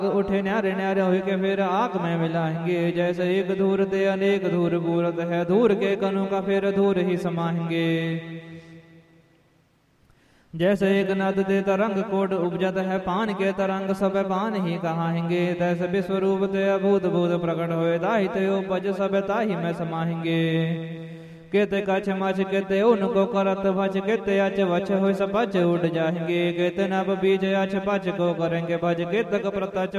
उठे न्यारे न्यारे हो के फिर आग में मिलाएंगे। जैसे एक धूर ते अनेक धूर बूरत है, धूर के कनु का फिर धूर ही समाएंगे। जैसे एक नद ते तरंग कोट उपजत है, पान के तरंग सब पान ही कहाएंगे। तैसे विश्वरूप ते अभूत भूत प्रकट होए, दाहि ते उपज सब ताहि में समाएंगे। केते कछ मछ केते उनको करत भच, केते अच वच हो सपच उठ जाएंगे। केते नभ बीज अच पच को करेंगे भज, केतक प्रतच